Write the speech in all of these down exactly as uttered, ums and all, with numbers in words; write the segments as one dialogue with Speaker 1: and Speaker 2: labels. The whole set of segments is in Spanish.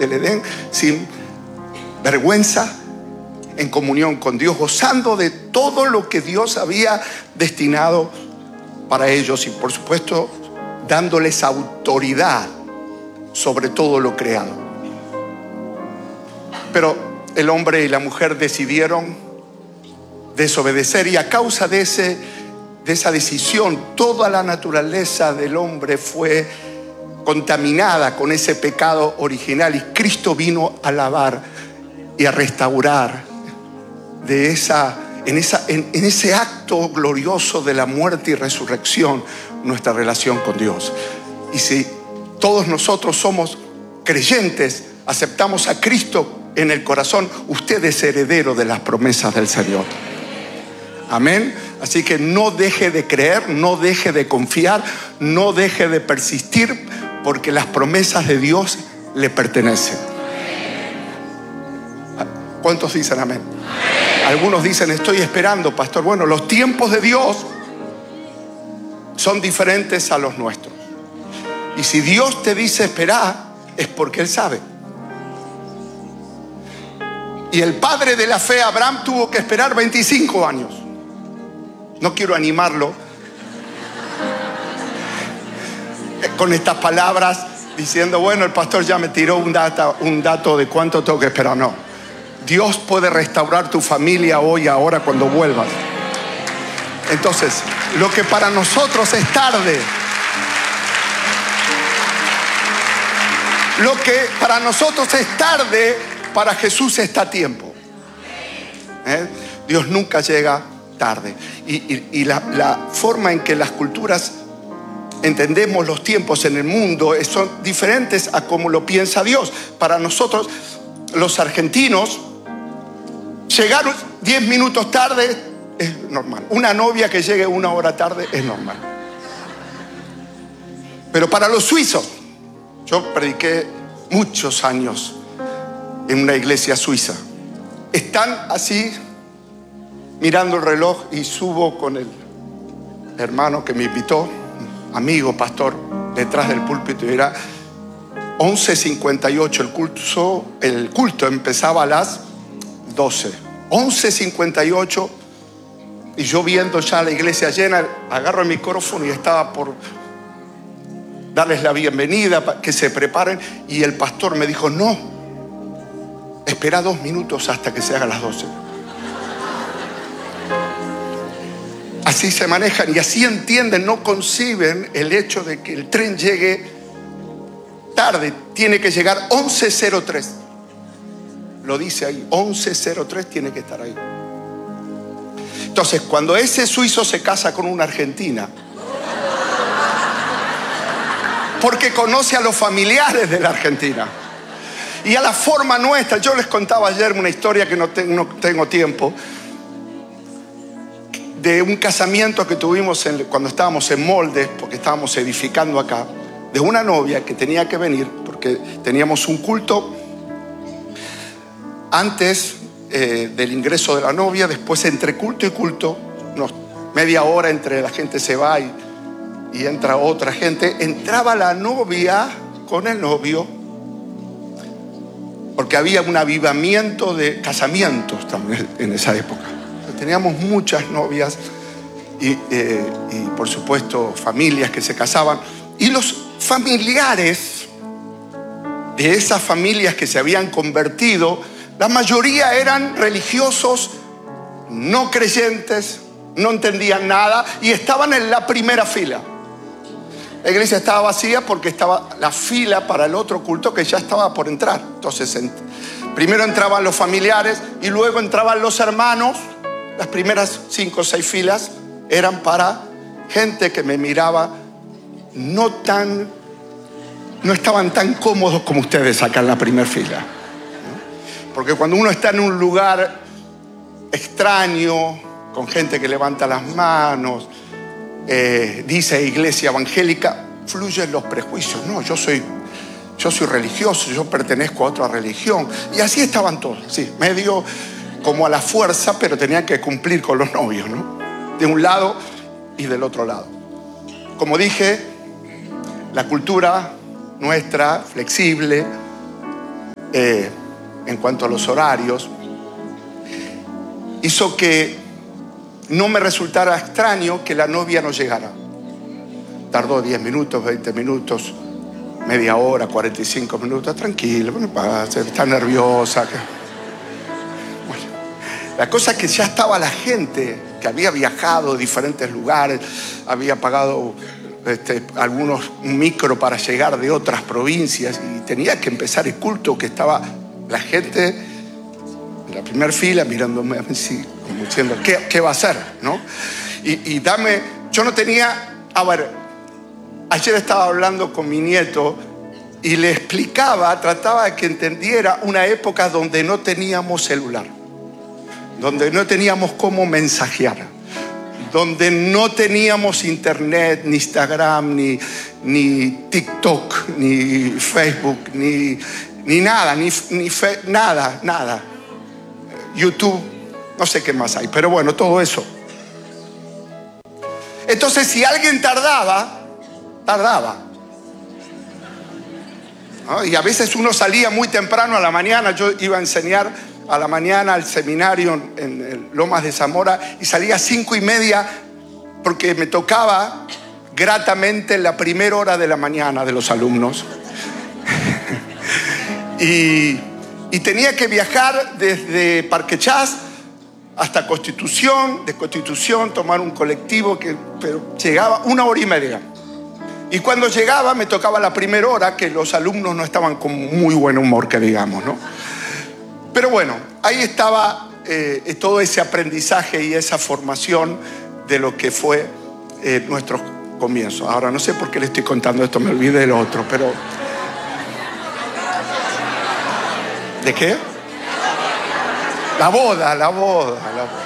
Speaker 1: que le den sin vergüenza, en comunión con Dios, gozando de todo lo que Dios había destinado para ellos y, por supuesto, dándoles autoridad sobre todo lo creado. Pero el hombre y la mujer decidieron desobedecer, y a causa de, ese, de esa decisión, toda la naturaleza del hombre fue contaminada con ese pecado original, y Cristo vino a lavar y a restaurar de esa, en, esa, en, en ese acto glorioso de la muerte y resurrección nuestra relación con Dios. Y si todos nosotros somos creyentes, aceptamos a Cristo en el corazón, usted es heredero de las promesas del Señor. Amén. Así que no deje de creer, no deje de confiar, no deje de persistir, porque las promesas de Dios le pertenecen. ¿Cuántos dicen amén? Algunos dicen, estoy esperando, pastor. Bueno, los tiempos de Dios son diferentes a los nuestros. Y si Dios te dice esperar, es porque Él sabe. Y el padre de la fe, Abraham, tuvo que esperar veinticinco años. No quiero animarlo con estas palabras diciendo, bueno, el pastor ya me tiró un, data, un dato de cuánto tengo que esperar. No. Dios puede restaurar tu familia hoy, ahora, cuando vuelvas. Entonces, lo que para nosotros es tarde, lo que para nosotros es tarde, para Jesús está a tiempo. ¿Eh? Dios nunca llega tarde. Y, y, y la, la forma en que las culturas entendemos los tiempos en el mundo son diferentes a como lo piensa Dios. Para nosotros, los argentinos, llegar diez minutos tarde es normal. Una novia que llegue una hora tarde es normal. Pero para los suizos, yo prediqué muchos años en una iglesia suiza. Están así mirando el reloj, y subo con el hermano que me invitó, amigo, pastor, detrás del púlpito, y era once cincuenta y ocho. El culto, el culto empezaba a las doce. once cincuenta y ocho, y yo viendo ya la iglesia llena, agarro el micrófono y estaba por darles la bienvenida, para que se preparen, y el pastor me dijo, no, espera dos minutos hasta que se hagan las doce. Así se manejan y así entienden, no conciben el hecho de que el tren llegue tarde. Tiene que llegar once cero tres. Lo dice ahí, once cero tres tiene que estar ahí. Entonces, cuando ese suizo se casa con una argentina, porque conoce a los familiares de la Argentina y a la forma nuestra. Yo les contaba ayer una historia que no, te, no tengo tiempo, de un casamiento que tuvimos en, cuando estábamos en Moldes, porque estábamos edificando acá, de una novia que tenía que venir, porque teníamos un culto antes eh, del ingreso de la novia. Después, entre culto y culto, unos, media hora entre la gente se va y, y entra otra gente, entraba la novia con el novio, porque había un avivamiento de casamientos también en esa época. Teníamos muchas novias y, eh, y por supuesto familias que se casaban, y los familiares de esas familias que se habían convertido, la mayoría eran religiosos, no creyentes, no entendían nada y estaban en la primera fila. La iglesia estaba vacía porque estaba la fila para el otro culto que ya estaba por entrar. Entonces, primero entraban los familiares y luego entraban los hermanos. Las primeras cinco o seis filas eran para gente que me miraba no tan, no estaban tan cómodos como ustedes acá en la primera fila. Porque cuando uno está en un lugar extraño, con gente que levanta las manos, eh, dice iglesia evangélica, fluyen los prejuicios. No, yo soy, yo soy religioso, yo pertenezco a otra religión. Y así estaban todos, sí, medio como a la fuerza, pero tenían que cumplir con los novios, ¿no? De un lado y del otro lado. Como dije, la cultura nuestra, flexible, eh, en cuanto a los horarios, hizo que no me resultara extraño que la novia no llegara. Tardó diez minutos, veinte minutos, media hora, cuarenta y cinco minutos. Tranquilo, no pasa, está nerviosa. Bueno, la cosa es que ya estaba la gente que había viajado de diferentes lugares, había pagado este, algunos micro para llegar de otras provincias y tenía que empezar el culto, que estaba la gente en la primera fila mirándome así, como diciendo, ¿qué, qué va a hacer? ¿No? Y, y dame, yo no tenía, a ver, ayer estaba hablando con mi nieto y le explicaba, trataba de que entendiera una época donde no teníamos celular, donde no teníamos cómo mensajear, donde no teníamos internet, ni Instagram, ni, ni TikTok, ni Facebook, ni, ni nada, ni, ni fe, nada, nada. YouTube, no sé qué más hay, pero bueno, todo eso. Entonces, si alguien tardaba, tardaba. ¿No? Y a veces uno salía muy temprano a la mañana. Yo iba a enseñar a la mañana al seminario en, en Lomas de Zamora y salía a cinco y media porque me tocaba gratamente la primera hora de la mañana de los alumnos. y, y tenía que viajar desde Parque Chas hasta Constitución, de Constitución tomar un colectivo que pero llegaba una hora y media. Y cuando llegaba me tocaba la primera hora, que los alumnos no estaban con muy buen humor, que digamos, ¿no? Pero bueno, ahí estaba eh, todo ese aprendizaje y esa formación de lo que fue eh, nuestro comienzo. Ahora no sé por qué le estoy contando esto, me olvidé del otro, pero... ¿De qué? La boda, la boda, la boda.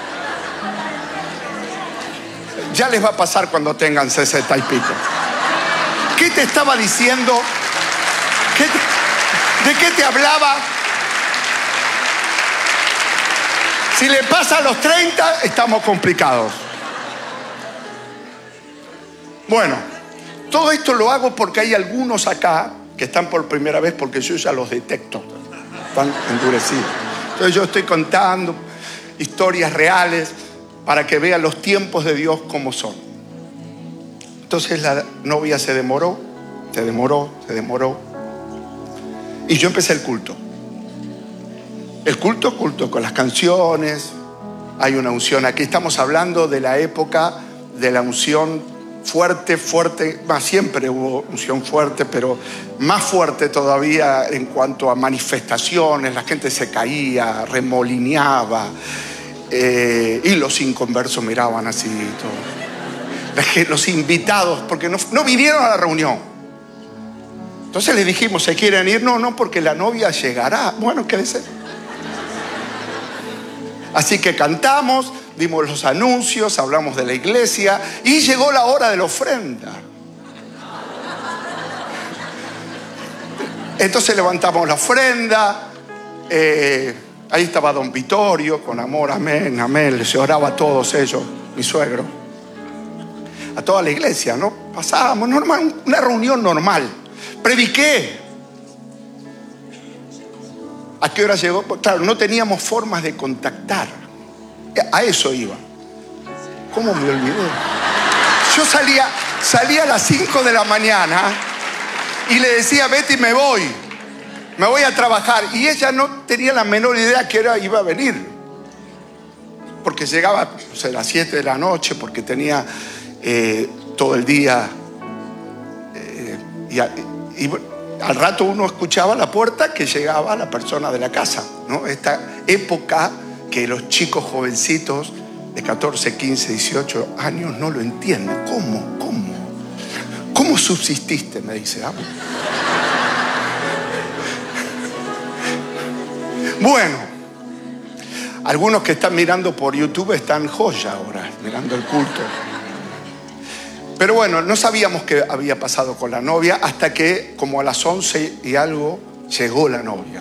Speaker 1: Ya les va a pasar cuando tengan sesenta y pico. ¿Qué te estaba diciendo? ¿Qué te, ¿De qué te hablaba? Si le pasa a los treinta, estamos complicados. Bueno, todo esto lo hago porque hay algunos acá que están por primera vez, porque yo ya los detecto. Están endurecidos. Entonces yo estoy contando historias reales para que vean los tiempos de Dios como son. Entonces la novia se demoró, se demoró, se demoró. Y yo empecé el culto. El culto, culto con las canciones. Hay una unción. Aquí estamos hablando de la época de la unción fuerte, fuerte. Más siempre hubo unción fuerte, pero más fuerte todavía en cuanto a manifestaciones. La gente se caía, remolineaba. Eh, y los inconversos miraban así y todo. Los invitados, porque no, no vinieron a la reunión. Entonces les dijimos, ¿se quieren ir? No, no, porque la novia llegará. Bueno, quédese. Así que cantamos, dimos los anuncios, hablamos de la iglesia y llegó la hora de la ofrenda. Entonces levantamos la ofrenda. Eh, ahí estaba don Vittorio, con amor, amén, amén. Se oraba a todos ellos, mi suegro. A toda la iglesia, ¿no? Pasábamos normal, una reunión normal. Prediqué. ¿A qué hora llegó? Pues claro, no teníamos formas de contactar. A eso iba. ¿Cómo me olvidé? Yo salía, salía a las cinco de la mañana y le decía, Betty, me voy. Me voy a trabajar. Y ella no tenía la menor idea que era, iba a venir. Porque llegaba o sea, a las siete de la noche, porque tenía... Eh, todo el día eh, y, a, y al rato uno escuchaba a la puerta que llegaba la persona de la casa, ¿no? Esta época que los chicos jovencitos de catorce, quince, dieciocho años no lo entienden. ¿Cómo? ¿Cómo? ¿Cómo subsististe? Me dice. ¿Ah? Bueno, algunos que están mirando por YouTube están joya ahora, mirando el culto. Pero bueno, no sabíamos qué había pasado con la novia hasta que como a las once y algo llegó la novia.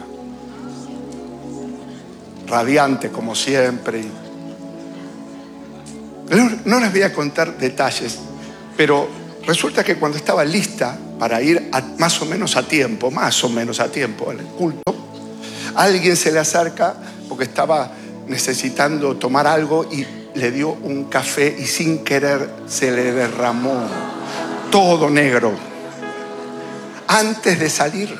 Speaker 1: Radiante como siempre. No, no les voy a contar detalles, pero resulta que cuando estaba lista para ir a, más o menos a tiempo, más o menos a tiempo al culto. Alguien se le acerca porque estaba necesitando tomar algo y le dio un café y sin querer se le derramó todo negro antes de salir.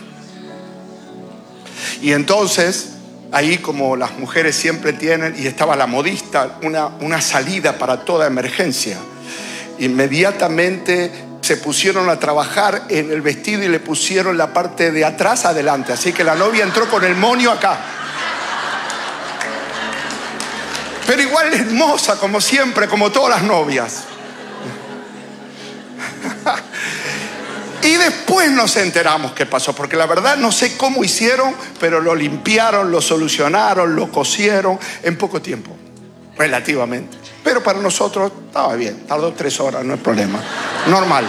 Speaker 1: Y entonces ahí, como las mujeres siempre tienen, y estaba la modista, una, una salida para toda emergencia. Inmediatamente se pusieron a trabajar en el vestido y le pusieron la parte de atrás adelante. Así que la novia entró con el moño acá. Pero igual hermosa, como siempre, como todas las novias. Y después nos enteramos qué pasó, porque la verdad no sé cómo hicieron, pero lo limpiaron, lo solucionaron, lo cosieron en poco tiempo, relativamente. Pero para nosotros estaba bien, tardó tres horas, no es problema, normal.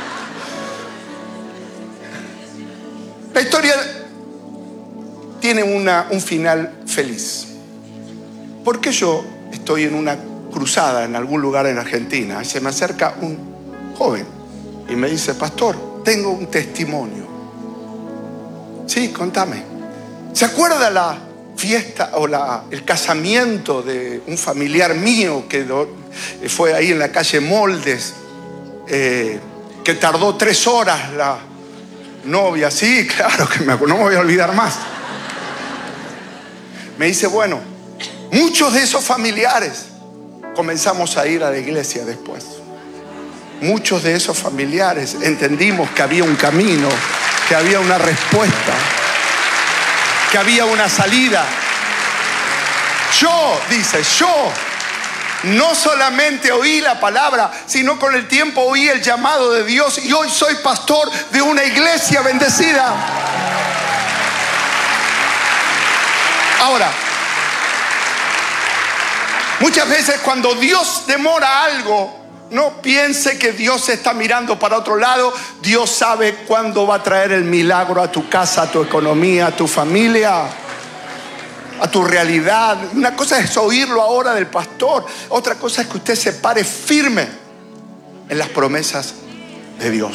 Speaker 1: La historia tiene una, un final feliz. Porque yo estoy en una cruzada en algún lugar en Argentina, se me acerca un joven y me dice: pastor, tengo un testimonio. Sí, contame. ¿Se acuerda la fiesta o la, el casamiento de un familiar mío que do, fue ahí en la calle Moldes, eh, que tardó tres horas la novia? Sí, claro que me acuerdo, no me voy a olvidar más. Me dice: bueno, muchos de esos familiares comenzamos a ir a la iglesia después. Muchos de esos familiares entendimos que había un camino, que había una respuesta, que había una salida. Yo, dice, yo no solamente oí la palabra, sino con el tiempo oí el llamado de Dios y hoy soy pastor de una iglesia bendecida. Ahora, muchas veces cuando Dios demora algo, no piense que Dios está mirando para otro lado. Dios sabe cuándo va a traer el milagro a tu casa, a tu economía, a tu familia, a tu realidad. Una cosa es oírlo ahora del pastor, otra cosa es que usted se pare firme en las promesas de Dios.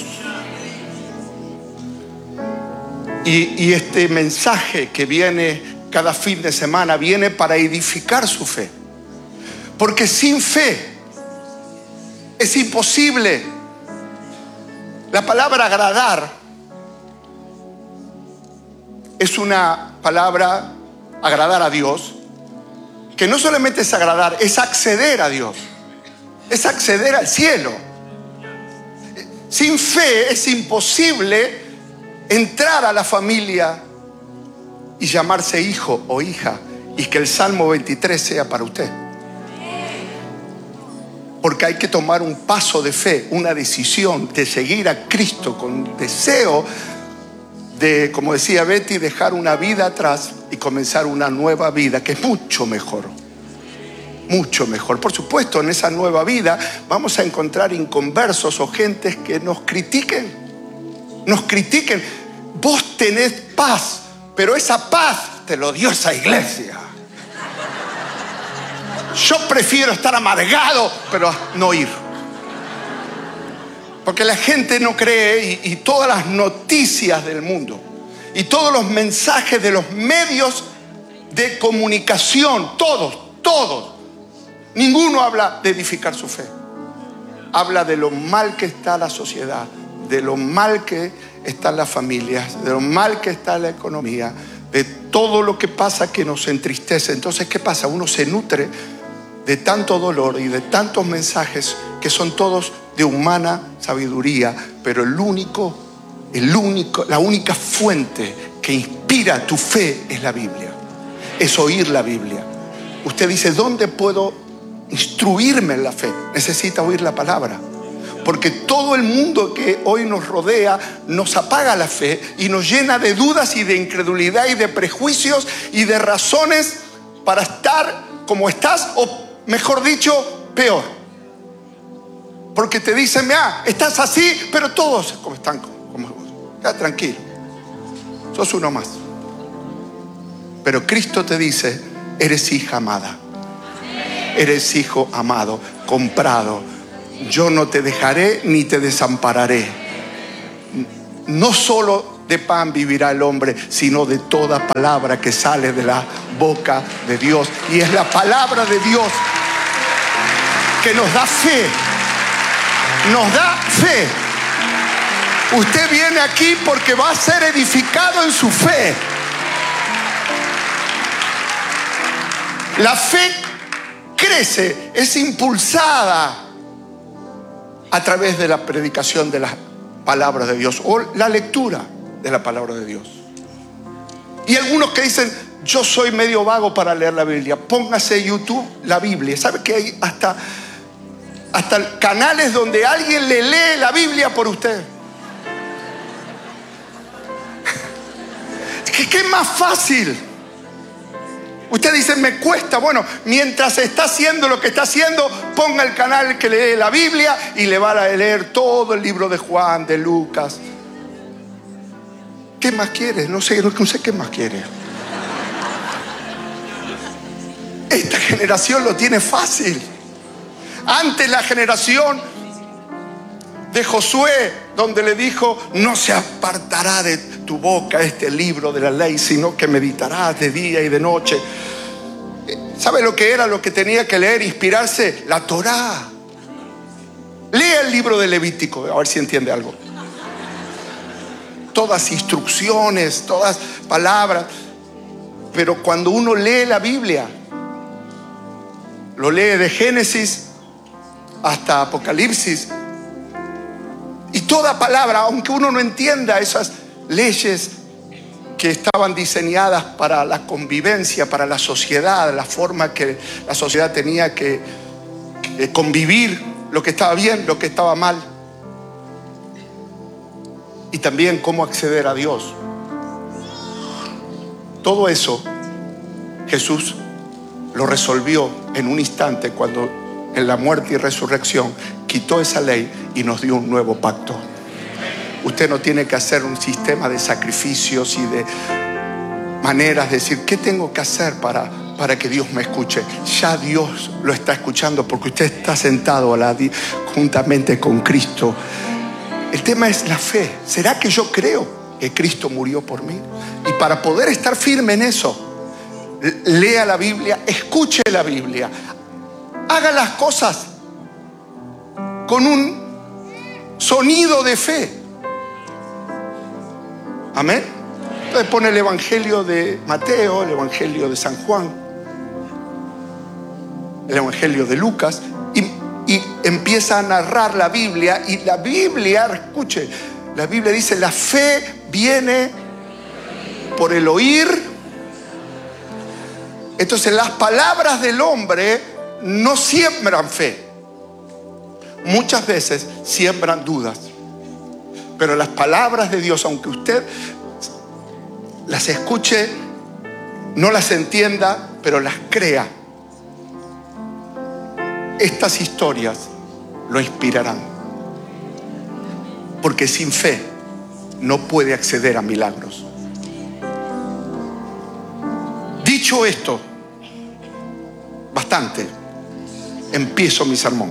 Speaker 1: Y, y este mensaje que viene cada fin de semana viene para edificar su fe. Porque sin fe es imposible. La palabra agradar es una palabra, agradar a Dios, que no solamente es agradar, es acceder a Dios, es acceder al cielo. Sin fe es imposible entrar a la familia y llamarse hijo o hija y que el Salmo veintitrés sea para usted. Porque hay que tomar un paso de fe, una decisión de seguir a Cristo con deseo de, como decía Betty, dejar una vida atrás y comenzar una nueva vida que es mucho mejor. Mucho mejor. Por supuesto, en esa nueva vida vamos a encontrar inconversos o gentes que nos critiquen. Nos critiquen. Vos tenés paz, pero esa paz te lo dio esa iglesia. Yo prefiero estar amargado, pero no ir. Porque la gente no cree y, y todas las noticias del mundo y todos los mensajes de los medios de comunicación, todos, todos, ninguno habla de edificar su fe. Habla de lo mal que está la sociedad, de lo mal que están las familias, de lo mal que está la economía, de todo lo que pasa que nos entristece. Entonces, ¿qué pasa? Uno se nutre de tanto dolor y de tantos mensajes que son todos de humana sabiduría, pero el único, el único, la única fuente que inspira tu fe es la Biblia, es oír la Biblia. Usted dice: ¿dónde puedo instruirme en la fe? Necesita oír la palabra, porque todo el mundo que hoy nos rodea nos apaga la fe y nos llena de dudas y de incredulidad y de prejuicios y de razones para estar como estás, o mejor dicho, peor. Porque te dicen: ah, estás así, pero todos como están como vos. Ya, tranquilo, sos uno más. Pero Cristo te dice: eres hija amada, eres hijo amado, comprado. Yo no te dejaré ni te desampararé. no solo de pan vivirá el hombre, sino de toda palabra que sale de la boca de Dios. Y es la palabra de Dios que nos da fe. Nos da fe. Usted viene aquí porque va a ser edificado en su fe. La fe crece, es impulsada a través de la predicación de las palabras de Dios o la lectura de la palabra de Dios. Y algunos que dicen, yo soy medio vago para leer la Biblia. Póngase en YouTube la Biblia. ¿Sabe que hay hasta, hasta canales donde alguien le lee la Biblia por usted? ¿Qué, qué es más fácil? Usted dice, me cuesta. Bueno, mientras está haciendo lo que está haciendo, ponga el canal que lee la Biblia y le va a leer todo el libro de Juan, de Lucas. ¿Qué más quiere? No sé, no sé qué más quiere. Esta generación lo tiene fácil. Antes la generación de Josué, donde le dijo, no se apartará de tu boca este libro de la ley, sino que meditarás de día y de noche. ¿Sabe lo que era lo que tenía que leer, inspirarse? La Torá. Lea el libro de Levítico, a ver si entiende algo. Todas instrucciones, todas palabras. Pero cuando uno lee la Biblia, lo lee de Génesis hasta Apocalipsis, y toda palabra, aunque uno no entienda esas leyes que estaban diseñadas para la convivencia, para la sociedad, la forma que la sociedad tenía que, que convivir, lo que estaba bien, lo que estaba mal, y también cómo acceder a Dios. Todo eso Jesús lo resolvió en un instante cuando en la muerte y resurrección quitó esa ley y nos dio un nuevo pacto. Usted no tiene que hacer un sistema de sacrificios y de maneras de decir, ¿qué tengo que hacer para, para que Dios me escuche? Ya Dios lo está escuchando porque usted está sentado a la, juntamente con Cristo. El tema es la fe. ¿Será que yo creo que Cristo murió por mí? Y para poder estar firme en eso, lea la Biblia, escuche la Biblia, haga las cosas con un sonido de fe. Amén. Entonces pone el Evangelio de Mateo, el Evangelio de San Juan, el Evangelio de Lucas, y, y empieza a narrar la Biblia. Y la Biblia, escuche, la Biblia dice, la fe viene por el oír. Entonces las palabras del hombre no siembran fe. Muchas veces siembran dudas. Pero las palabras de Dios, aunque usted las escuche, no las entienda, pero las crea, estas historias lo inspirarán. Porque sin fe no puede acceder a milagros. Dicho esto, bastante, empiezo mi sermón.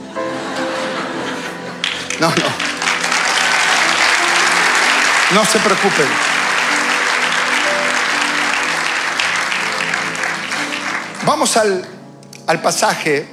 Speaker 1: No, no. No se preocupen. Vamos al, al pasaje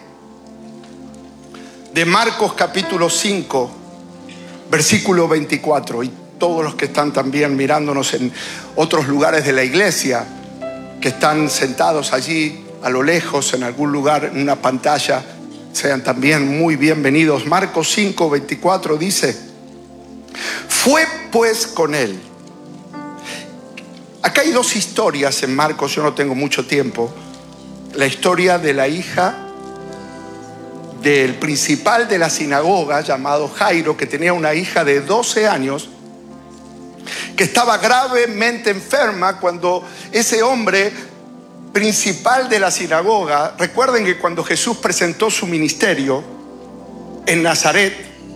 Speaker 1: de Marcos capítulo cinco, versículo veinticuatro. Y todos los que están también mirándonos en otros lugares de la iglesia, que están sentados allí a lo lejos en algún lugar en una pantalla, sean también muy bienvenidos. Marcos cinco, veinticuatro dice: fue pues con él. Acá hay dos historias en Marcos, yo no tengo mucho tiempo. La historia de la hija del principal de la sinagoga, llamado Jairo, que tenía una hija de doce años, que estaba gravemente enferma cuando ese hombre principal de la sinagoga, recuerden que cuando Jesús presentó su ministerio en Nazaret,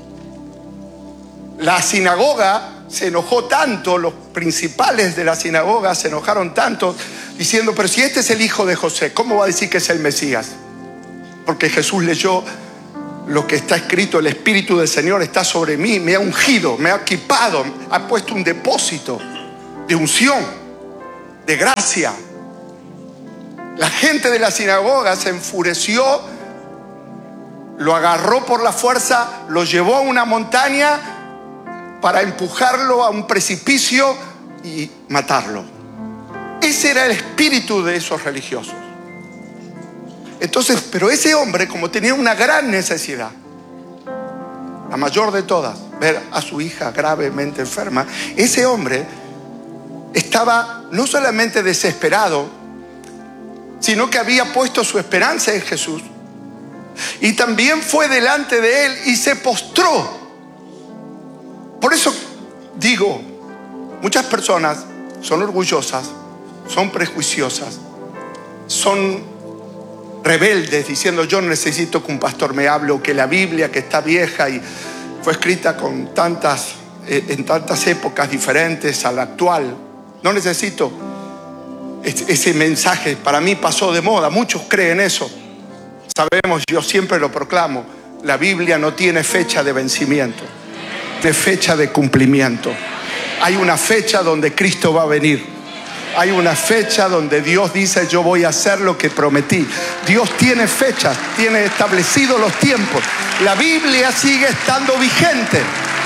Speaker 1: la sinagoga se enojó tanto, los principales de la sinagoga se enojaron tanto, diciendo, pero si este es el hijo de José, ¿cómo va a decir que es el Mesías? Porque Jesús leyó lo que está escrito: el Espíritu del Señor está sobre mí, me ha ungido, me ha equipado, ha puesto un depósito de unción, de gracia. La gente de la sinagoga se enfureció, lo agarró por la fuerza, lo llevó a una montaña para empujarlo a un precipicio y matarlo. Ese era el espíritu de esos religiosos. Entonces, pero ese hombre, como tenía una gran necesidad, la mayor de todas, ver a su hija gravemente enferma, ese hombre estaba no solamente desesperado, sino que había puesto su esperanza en Jesús. Y también fue delante de él y se postró. Por eso digo, muchas personas son orgullosas, son prejuiciosas, son rebeldes, diciendo: yo no necesito que un pastor me hable, o que la Biblia, que está vieja y fue escrita con tantas, en tantas épocas diferentes a la actual, no necesito ese mensaje, para mí pasó de moda. Muchos creen eso. Sabemos, yo siempre lo proclamo, la Biblia no tiene fecha de vencimiento, tiene fecha de cumplimiento. Hay una fecha donde Cristo va a venir. Hay una fecha donde Dios dice: yo voy a hacer lo que prometí. Dios tiene fechas, tiene establecidos los tiempos. La Biblia sigue estando vigente.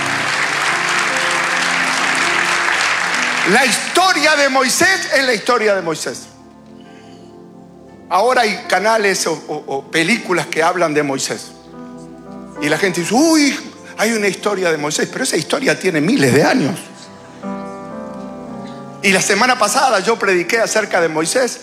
Speaker 1: La historia de Moisés es la historia de Moisés. Ahora hay canales o, o, o películas que hablan de Moisés. Y la gente dice: uy, hay una historia de Moisés. Pero esa historia tiene miles de años. Y la semana pasada yo prediqué acerca de Moisés.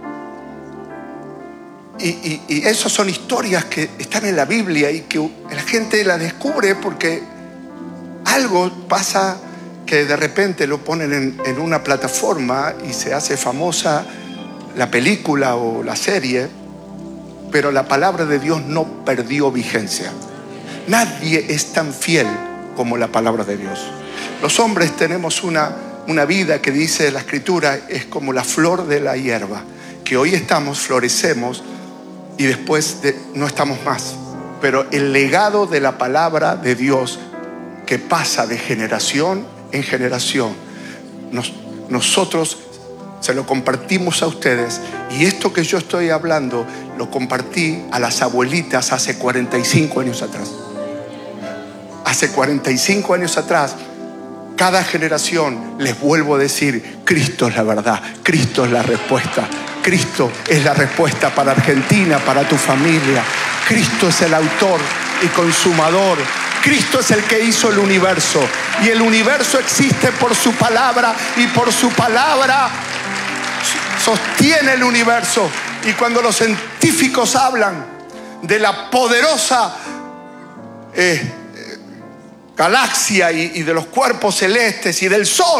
Speaker 1: Y, y, y esas son historias que están en la Biblia y que la gente las descubre porque algo pasa, que de repente lo ponen en, en una plataforma y se hace famosa la película o la serie, pero la palabra de Dios no perdió vigencia. Nadie es tan fiel como la palabra de Dios. Los hombres tenemos una, una vida que dice la Escritura, es como la flor de la hierba, que hoy estamos, florecemos y después de, no estamos más. Pero el legado de la palabra de Dios, que pasa de generación en generación, Nos, nosotros se lo compartimos a ustedes. Y esto que yo estoy hablando lo compartí a las abuelitas hace cuarenta y cinco años atrás. Hace cuarenta y cinco años atrás, cada generación les vuelvo a decir: Cristo es la verdad, Cristo es la respuesta, Cristo es la respuesta para Argentina, para tu familia. Cristo es el autor y consumador. Cristo es el que hizo el universo, y el universo existe por su palabra, y por su palabra sostiene el universo. Y cuando los científicos hablan de la poderosa eh, eh, galaxia y, y de los cuerpos celestes y del sol,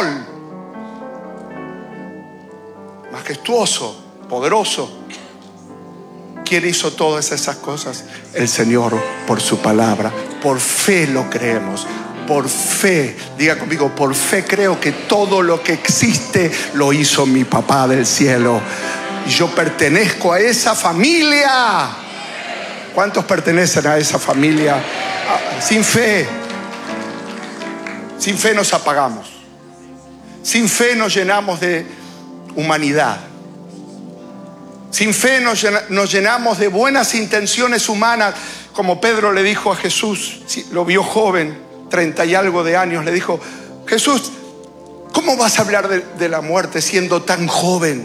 Speaker 1: majestuoso, poderoso, ¿quién hizo todas esas cosas? El Señor, por su palabra. Por fe lo creemos. Por fe, diga conmigo, por fe creo que todo lo que existe lo hizo mi papá del cielo. Y yo pertenezco a esa familia. ¿Cuántos pertenecen a esa familia? Sin fe, sin fe nos apagamos. Sin fe nos llenamos de humanidad. Sin fe nos llenamos de buenas intenciones humanas. Como Pedro le dijo a Jesús, lo vio joven, treinta y algo de años, le dijo: Jesús, ¿cómo vas a hablar de, de la muerte siendo tan joven?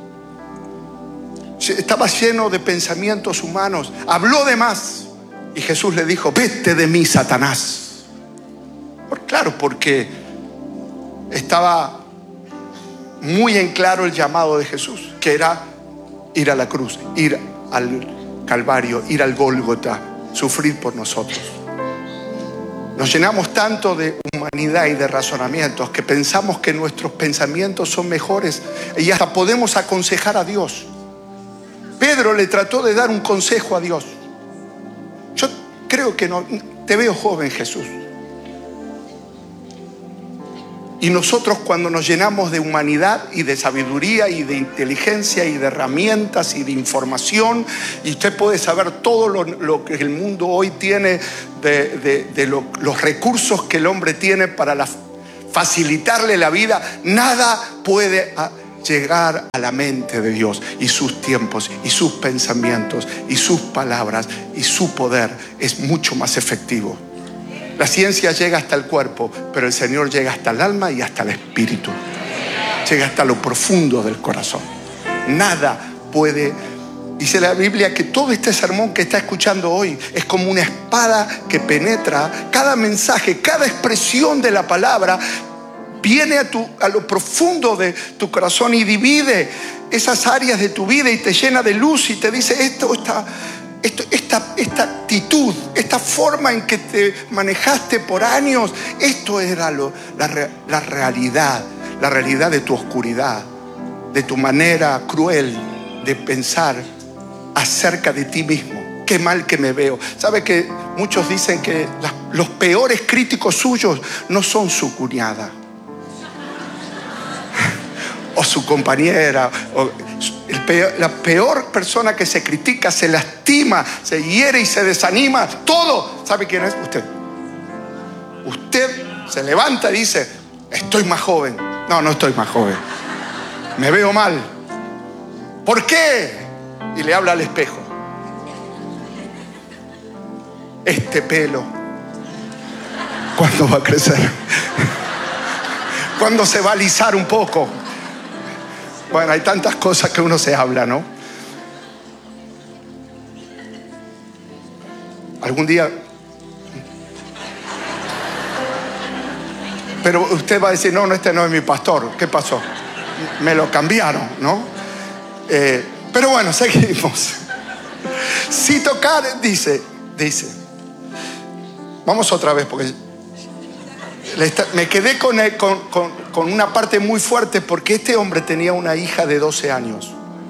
Speaker 1: Estaba lleno de pensamientos humanos, habló de más. Y Jesús le dijo: vete de mí, Satanás. Por, claro, porque estaba muy en claro el llamado de Jesús, que era ir a la cruz, ir al Calvario, ir al Gólgota, sufrir por nosotros. Nos llenamos tanto de humanidad y de razonamientos que pensamos que nuestros pensamientos son mejores y hasta podemos aconsejar a Dios. Pedro le trató de dar un consejo a Dios. Yo creo que no, te veo joven, Jesús. Y nosotros, cuando nos llenamos de humanidad y de sabiduría y de inteligencia y de herramientas y de información, y usted puede saber todo lo, lo que el mundo hoy tiene, de, de, de lo, los recursos que el hombre tiene para la, facilitarle la vida, nada puede llegar a la mente de Dios y sus tiempos y sus pensamientos y sus palabras y su poder es mucho más efectivo. La ciencia llega hasta el cuerpo, pero el Señor llega hasta el alma y hasta el espíritu. Llega hasta lo profundo del corazón. Nada puede... Dice la Biblia que todo este sermón que está escuchando hoy es como una espada que penetra. Cada mensaje, cada expresión de la palabra viene a, tu, a lo profundo de tu corazón y divide esas áreas de tu vida y te llena de luz y te dice esto está... Esto, esta, esta actitud, esta forma en que te manejaste por años, esto era lo, la, la realidad, la realidad de tu oscuridad, de tu manera cruel de pensar acerca de ti mismo. Qué mal que me veo. ¿Sabe que muchos dicen que las, los peores críticos suyos no son su cuñada o su compañera o el peor, la peor persona que se critica, se lastima, se hiere y se desanima, todo? ¿Sabe quién es? Usted. Usted se levanta y dice, estoy más joven. No, no estoy más joven. Me veo mal. ¿Por qué? Y le habla al espejo. Este pelo, ¿cuándo va a crecer? ¿Cuándo se va a alisar un poco? Bueno, hay tantas cosas que uno se habla, ¿no? Algún día... Pero usted va a decir, no, no, este no es mi pastor. ¿Qué pasó? Me lo cambiaron, ¿no? Eh, pero bueno, seguimos. Si tocar, dice, dice. Vamos otra vez, porque... Me quedé con, con, con, con una parte muy fuerte porque este hombre tenía una hija de doce años.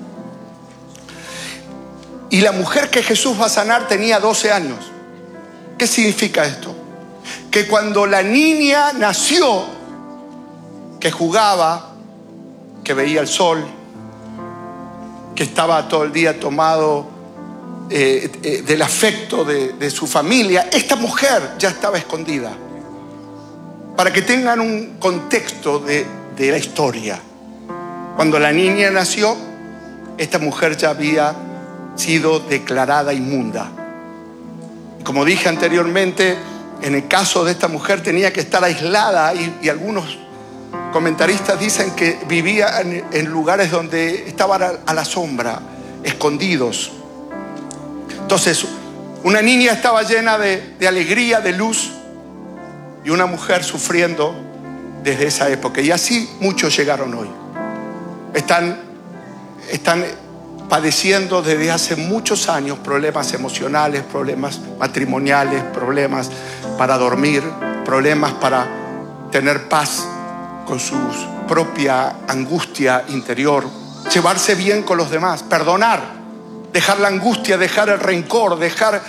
Speaker 1: Y la mujer que Jesús va a sanar tenía doce años. ¿Qué significa esto? Que cuando la niña nació, que jugaba, que veía el sol, que estaba todo el día tomado eh, eh, del afecto de, de su familia, esta mujer ya estaba escondida. Para que tengan un contexto de, de la historia. Cuando la niña nació, esta mujer ya había sido declarada inmunda. Como dije anteriormente, en el caso de esta mujer tenía que estar aislada y, y algunos comentaristas dicen que vivía en, en lugares donde estaban a, a la sombra, escondidos. Entonces, una niña estaba llena de, de alegría, de luz, y una mujer sufriendo desde esa época. Y así muchos llegaron hoy. Están, están padeciendo desde hace muchos años problemas emocionales, problemas matrimoniales, problemas para dormir, problemas para tener paz con su propia angustia interior, llevarse bien con los demás, perdonar, dejar la angustia, dejar el rencor, dejar,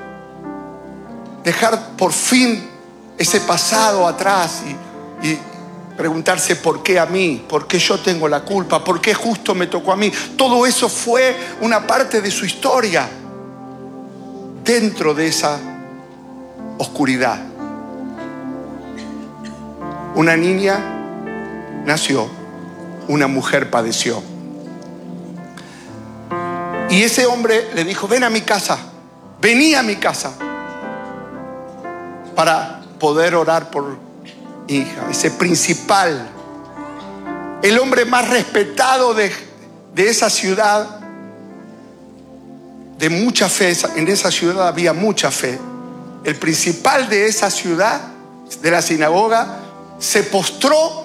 Speaker 1: dejar por fin ese pasado atrás y, y preguntarse por qué a mí, por qué yo tengo la culpa, por qué justo me tocó a mí. Todo eso fue una parte de su historia dentro de esa oscuridad. Una niña nació, una mujer padeció. Y ese hombre le dijo, ven a mi casa, vení a mi casa para poder orar por hija, ese principal, el hombre más respetado de, de esa ciudad, de mucha fe. En esa ciudad había mucha fe. El principal de esa ciudad, de la sinagoga, se postró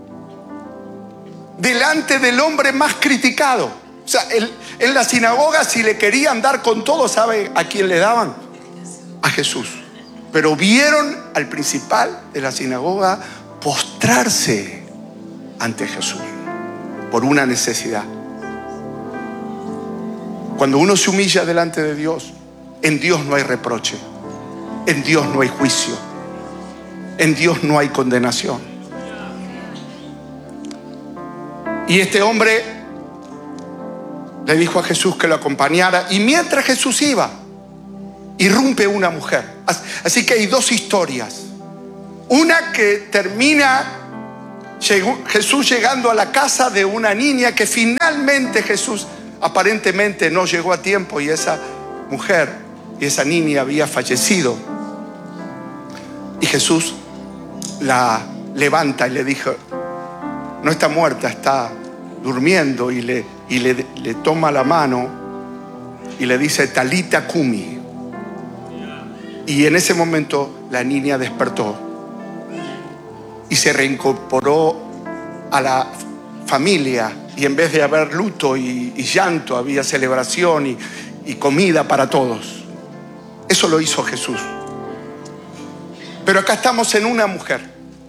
Speaker 1: delante del hombre más criticado. O sea, el, en la sinagoga, si le querían dar con todo, ¿sabe a quién le daban? A Jesús. Pero vieron al principal de la sinagoga postrarse ante Jesús por una necesidad. Cuando uno se humilla delante de Dios, en Dios no hay reproche, en Dios no hay juicio, en Dios no hay condenación. Y este hombre le dijo a Jesús que lo acompañara. Y mientras Jesús iba, irrumpe una mujer. Así que hay dos historias. Una que termina Jesús llegando a la casa de una niña, que finalmente Jesús aparentemente no llegó a tiempo, y esa mujer y esa niña había fallecido. Y Jesús la levanta y le dijo: no está muerta, está durmiendo. Y le, y le, le toma la mano y le dice: Talita Kumi. Y en ese momento la niña despertó y se reincorporó a la familia. Y en vez de haber luto y, y llanto, había celebración y, y comida para todos. Eso lo hizo Jesús. Pero acá estamos en una mujer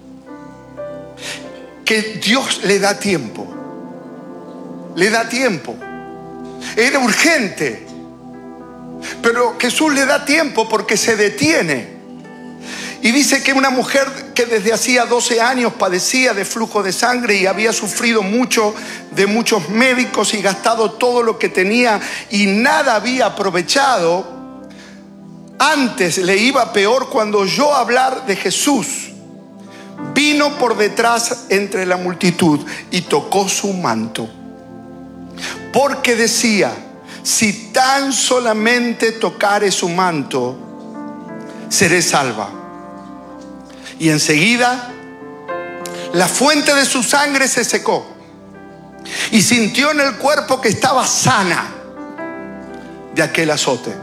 Speaker 1: que Dios le da tiempo. Le da tiempo. Era urgente, pero Jesús le da tiempo porque se detiene. Y dice que una mujer que desde hacía doce años padecía de flujo de sangre y había sufrido mucho de muchos médicos y gastado todo lo que tenía y nada había aprovechado. Antes le iba peor cuando oyó hablar de Jesús. Vino por detrás entre la multitud y tocó su manto, porque decía: si tan solamente tocare su manto, seré salva. Y enseguida la fuente de su sangre se secó y sintió en el cuerpo que estaba sana de aquel azote.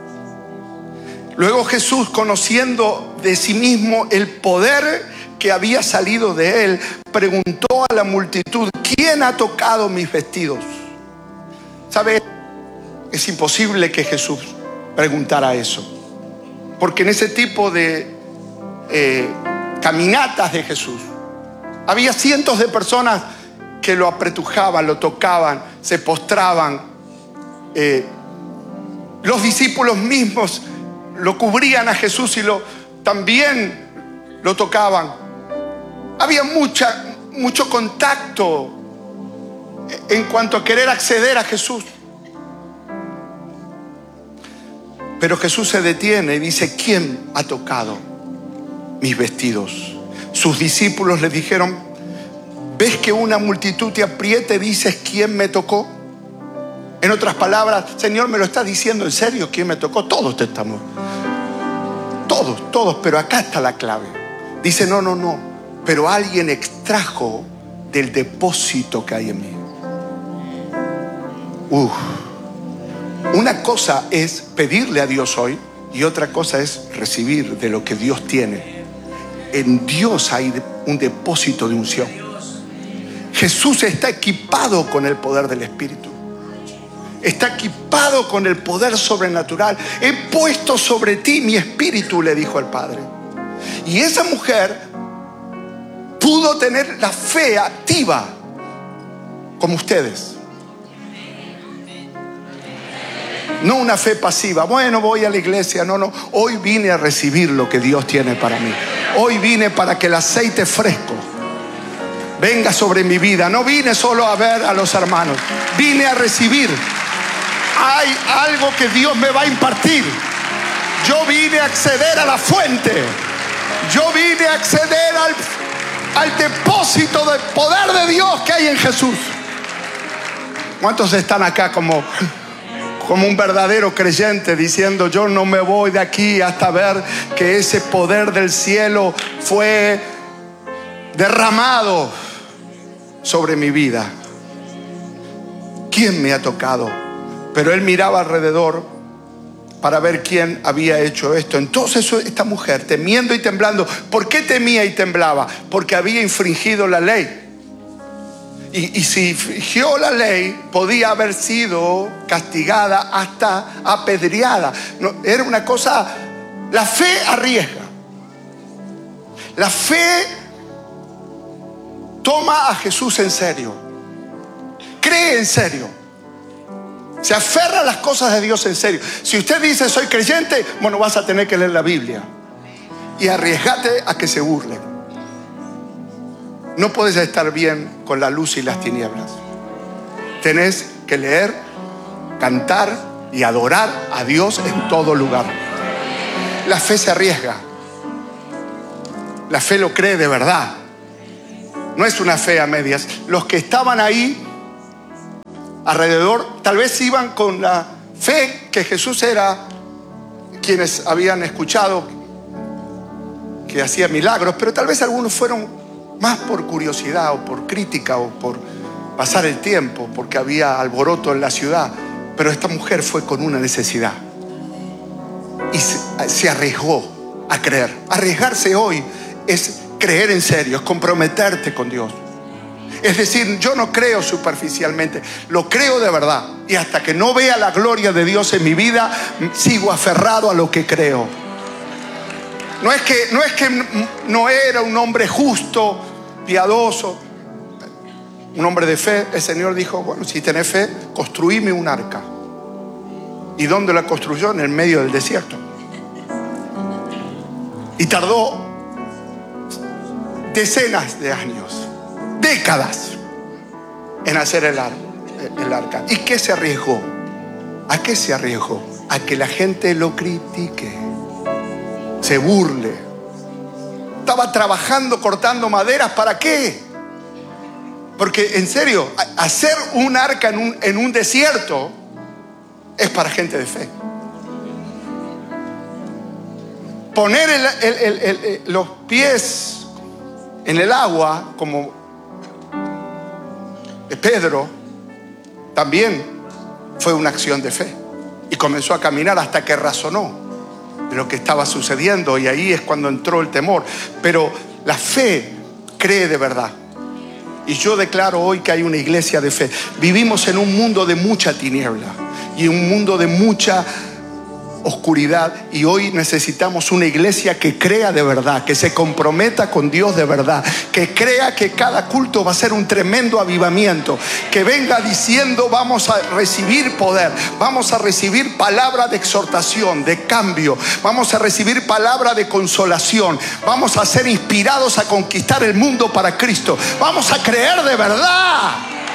Speaker 1: Luego Jesús, conociendo de sí mismo el poder que había salido de él, preguntó a la multitud: ¿quién ha tocado mis vestidos? ¿Sabe? Es imposible que Jesús preguntara eso, porque en ese tipo de eh, caminatas de Jesús había cientos de personas que lo apretujaban, lo tocaban, se postraban. Eh, los discípulos mismos lo cubrían a Jesús y lo, también lo tocaban. Había mucha, mucho contacto en cuanto a querer acceder a Jesús. Pero Jesús se detiene y dice: ¿quién ha tocado mis vestidos? Sus discípulos le dijeron: ¿ves que una multitud te aprieta y dices quién me tocó? En otras palabras: Señor, ¿me lo estás diciendo en serio? ¿Quién me tocó? Todos te estamos. Todos, todos, pero acá está la clave. Dice: no, no, no, pero alguien extrajo del depósito que hay en mí. Uf. Una cosa es pedirle a Dios hoy y otra cosa es recibir de lo que Dios tiene. En Dios hay un depósito de unción. Jesús está equipado con el poder del Espíritu. Está equipado con el poder sobrenatural. He puesto sobre ti mi espíritu, le dijo el Padre. Y esa mujer pudo tener la fe activa como ustedes. No una fe pasiva. Bueno, voy a la iglesia. No, no. Hoy vine a recibir lo que Dios tiene para mí. Hoy vine para que el aceite fresco venga sobre mi vida. No vine solo a ver a los hermanos. Vine a recibir. Hay algo que Dios me va a impartir. Yo vine a acceder a la fuente. Yo vine a acceder al, al depósito del poder de Dios que hay en Jesús. ¿Cuántos están acá como... como un verdadero creyente diciendo: yo no me voy de aquí hasta ver que ese poder del cielo fue derramado sobre mi vida? ¿Quién me ha tocado? Pero él miraba alrededor para ver quién había hecho esto. Entonces esta mujer, temiendo y temblando. ¿Por qué temía y temblaba? Porque había infringido la ley. Y, y si infringió la ley, podía haber sido castigada hasta apedreada. No, era una cosa... La fe arriesga. La fe toma a Jesús en serio. Cree en serio. Se aferra a las cosas de Dios en serio. Si usted dice soy creyente, bueno, vas a tener que leer la Biblia. Y arriesgate a que se burlen. No puedes estar bien con la luz y las tinieblas. Tenés que leer, cantar y adorar a Dios en todo lugar. La fe se arriesga. La fe lo cree de verdad. No es una fe a medias. Los que estaban ahí alrededor tal vez iban con la fe que Jesús era, quienes habían escuchado que hacía milagros, pero tal vez algunos fueron más por curiosidad o por crítica o por pasar el tiempo, porque había alboroto en la ciudad. Pero esta mujer fue con una necesidad y se, se arriesgó a creer. Arriesgarse hoy es creer en serio, es comprometerte con Dios. Es decir, yo no creo superficialmente, lo creo de verdad. Y hasta que no vea la gloria de Dios en mi vida, sigo aferrado a lo que creo. No es que, no es que Noé era un hombre justo, piadoso, un hombre de fe. El Señor dijo, bueno, si tenés fe, construíme un arca. ¿Y dónde la construyó? En el medio del desierto. Y tardó decenas de años, décadas, en hacer el, ar, el arca. ¿Y qué se arriesgó? ¿A qué se arriesgó? A que la gente lo critique, se burle. Estaba trabajando cortando maderas. ¿Para qué? Porque en serio, hacer un arca en un, en un desierto es para gente de fe. Poner el, el, el, el, el, los pies en el agua, como Pedro, también fue una acción de fe. Y comenzó a caminar hasta que razonó de lo que estaba sucediendo, y ahí es cuando entró el temor. Pero la fe cree de verdad. Y yo declaro hoy que hay una iglesia de fe. Vivimos en un mundo de mucha tiniebla y un mundo de mucha oscuridad, y hoy necesitamos una iglesia que crea de verdad, que se comprometa con Dios de verdad, que crea que cada culto va a ser un tremendo avivamiento, que venga diciendo vamos a recibir poder, vamos a recibir palabra de exhortación, de cambio, vamos a recibir palabra de consolación, vamos a ser inspirados a conquistar el mundo para Cristo, vamos a creer de verdad.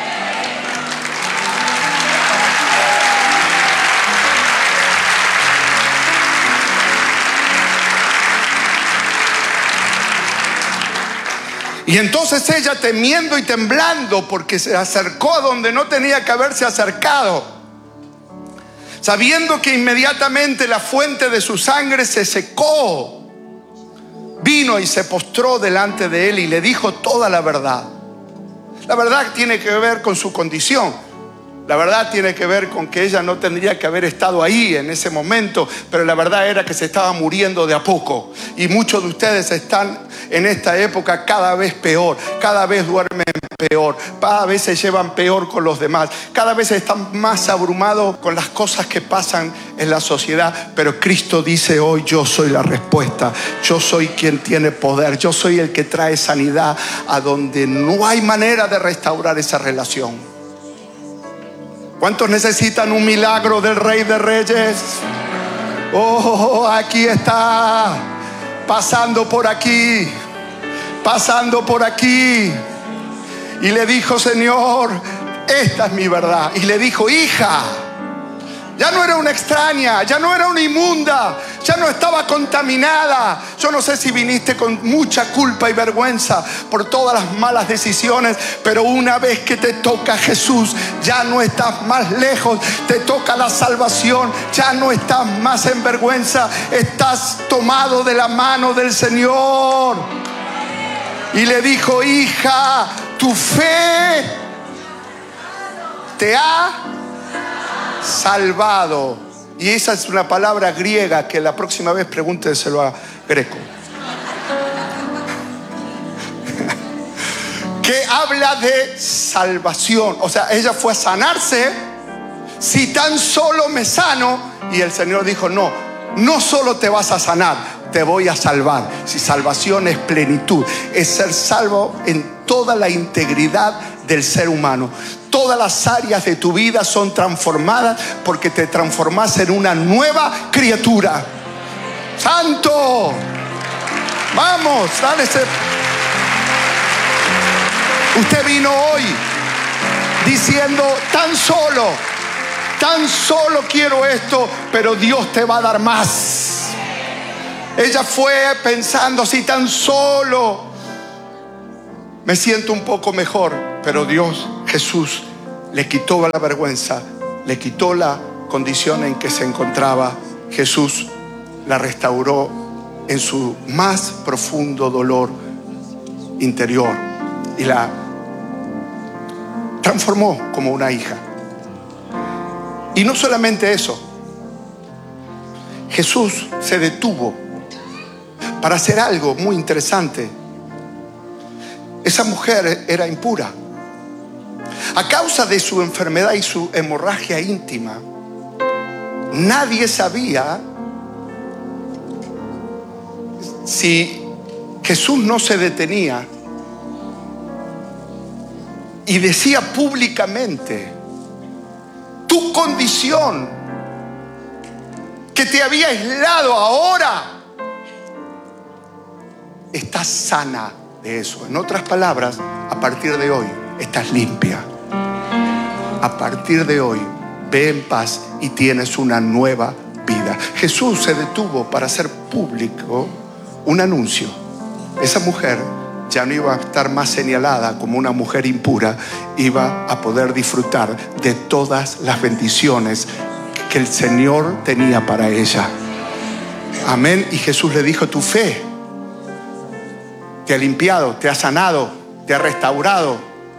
Speaker 1: Y entonces ella, temiendo y temblando, porque se acercó a donde no tenía que haberse acercado, sabiendo que inmediatamente la fuente de su sangre se secó, vino y se postró delante de él y le dijo toda la verdad. La verdad tiene que ver con su condición. La verdad tiene que ver con que ella no tendría que haber estado ahí en ese momento, pero la verdad era que se estaba muriendo de a poco. Y muchos de ustedes están en esta época cada vez peor, cada vez duermen peor, cada vez se llevan peor con los demás, cada vez están más abrumados con las cosas que pasan en la sociedad. Pero Cristo dice hoy: yo soy la respuesta, yo soy quien tiene poder, yo soy el que trae sanidad a donde no hay manera de restaurar esa relación. ¿Cuántos necesitan un milagro del Rey de Reyes? Oh, aquí está, pasando por aquí, pasando por aquí. Y le dijo: Señor, esta es mi verdad. Y le dijo: hija, ya no era una extraña, ya no era una inmunda, ya no estaba contaminada. Yo no sé si viniste con mucha culpa y vergüenza por todas las malas decisiones, pero una vez que te toca Jesús, ya no estás más lejos. Te toca la salvación, ya no estás más en vergüenza, estás tomado de la mano del Señor. Y le dijo: hija, tu fe te ha salvado. Y esa es una palabra griega que la próxima vez pregúntenselo a Greco, que habla de salvación. O sea, ella fue a sanarse. Si tan solo me sano. Y el Señor dijo: no, no solo te vas a sanar, te voy a salvar. Si salvación es plenitud, es ser salvo en toda la integridad del ser humano. Todas las áreas de tu vida son transformadas porque te transformas en una nueva criatura. ¡Santo! Vamos, dale ese. Usted vino hoy diciendo, tan solo, tan solo quiero esto, pero Dios te va a dar más. Ella fue pensando, si tan solo me siento un poco mejor, pero Dios, Jesús, le quitó la vergüenza, le quitó la condición en que se encontraba. Jesús la restauró en su más profundo dolor interior y la transformó como una hija. Y no solamente eso, Jesús se detuvo para hacer algo muy interesante. Esa mujer era impura. A causa de su enfermedad y su hemorragia íntima, nadie sabía si Jesús no se detenía y decía públicamente, tu condición que te había aislado ahora estás sana de eso. En otras palabras, a partir de hoy estás limpia. A partir de hoy ve en paz y tienes una nueva vida. Jesús se detuvo para hacer público un anuncio. Esa mujer ya no iba a estar más señalada como una mujer impura, iba a poder disfrutar de todas las bendiciones que el Señor tenía para ella. Amén. Y Jesús le dijo, tu fe te ha limpiado, te ha sanado, te ha restaurado.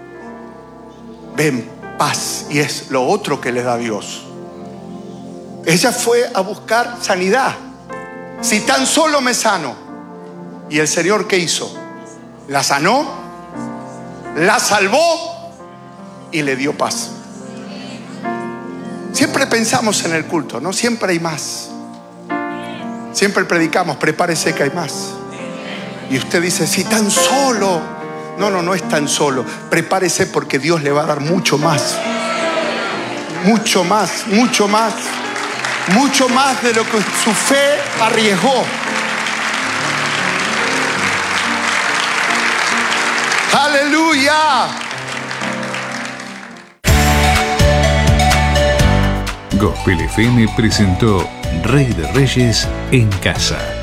Speaker 1: Ven, paz. Y es lo otro que le da Dios. Ella fue a buscar sanidad. Si tan solo me sano. ¿Y el Señor qué hizo? La sanó, la salvó y le dio paz. Siempre pensamos en el culto, ¿no? Siempre hay más. Siempre predicamos, prepárese que hay más. Y usted dice, si tan solo. No, no, no es tan solo. Prepárese porque Dios le va a dar mucho más. Mucho más, mucho más. Mucho más de lo que su fe arriesgó. ¡Aleluya!
Speaker 2: Gospel F M presentó Rey de Reyes en Casa.